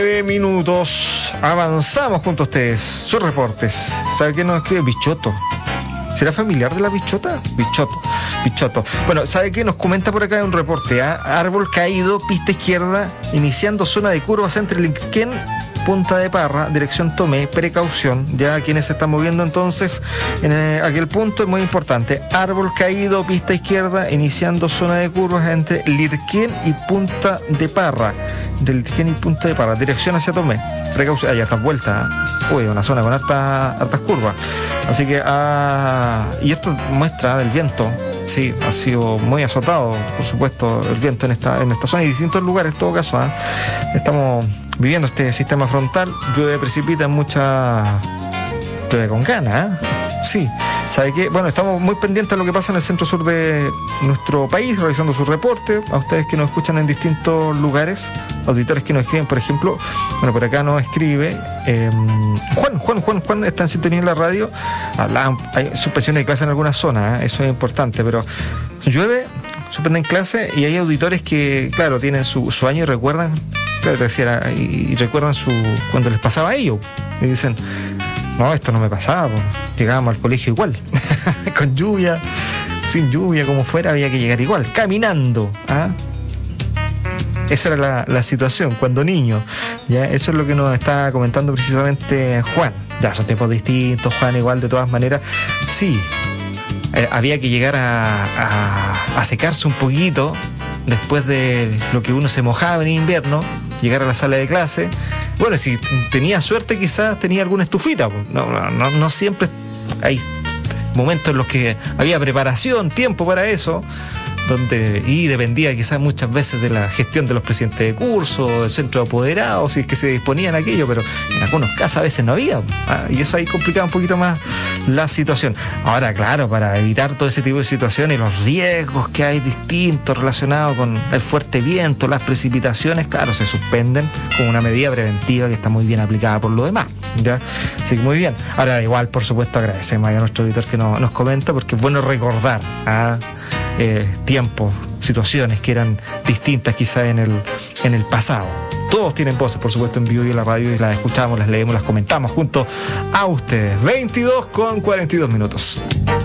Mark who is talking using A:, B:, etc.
A: Minutos, avanzamos junto a ustedes, sus reportes. ¿Sabe qué nos escribe? Bichoto. ¿Será familiar de la bichota? Bichoto. Bueno, ¿sabe qué? Nos comenta por acá un reporte, árbol caído, pista izquierda, iniciando zona de curvas entre Lirquén, Punta de Parra, dirección Tomé, precaución, ya quienes se están moviendo entonces en aquel punto es muy importante. Árbol caído, pista izquierda, iniciando zona de curvas entre Lirquén y Punta de Parra. De Lirquén y Punta de Parra, dirección hacia Tomé, precaución, hay hartas vueltas, una zona con hartas curvas. Así que, y esto muestra del viento. Sí, ha sido muy azotado, por supuesto, el viento en esta zona y distintos lugares, en todo caso. Estamos viviendo este sistema frontal, llueve, precipita llueve con ganas. Sí, ¿sabe qué? Bueno, estamos muy pendientes de lo que pasa en el centro-sur de nuestro país, realizando su reporte. A ustedes que nos escuchan en distintos lugares, auditores que nos escriben, por ejemplo, bueno, por acá nos escribe Juan está en sintonía en la radio. Hay suspensiones de clase en algunas zonas, eso es importante, pero llueve, suspenden clase y hay auditores que, claro, tienen su año y recuerdan, claro, y recuerdan cuando les pasaba a ellos y dicen, no, esto no me pasaba, llegábamos al colegio igual, con lluvia, sin lluvia, como fuera, había que llegar igual, caminando. Esa era la situación cuando niño. ¿Ya? Eso es lo que nos está comentando precisamente Juan. Ya son tiempos distintos, Juan, igual de todas maneras. Sí, había que llegar a secarse un poquito después de lo que uno se mojaba en invierno, llegar a la sala de clase. Bueno, si tenía suerte quizás tenía alguna estufita. No siempre hay momentos en los que había preparación, tiempo para eso. Y dependía quizás muchas veces de la gestión de los presidentes de curso, del centro de apoderados, si es que se disponían aquello, pero en algunos casos a veces no había, y eso ahí complicaba un poquito más la situación. Ahora, claro, para evitar todo ese tipo de situaciones y los riesgos que hay distintos relacionados con el fuerte viento, las precipitaciones, claro, se suspenden como una medida preventiva que está muy bien aplicada por lo demás, ¿ya? Así que muy bien. Ahora, igual, por supuesto, agradecemos a nuestro editor que nos comenta, porque es bueno recordar tiempos, situaciones que eran distintas quizás en el pasado. Todos tienen voces, por supuesto, en vivo y en la radio, y las escuchamos, las leemos, las comentamos junto a ustedes. 22:42 minutos.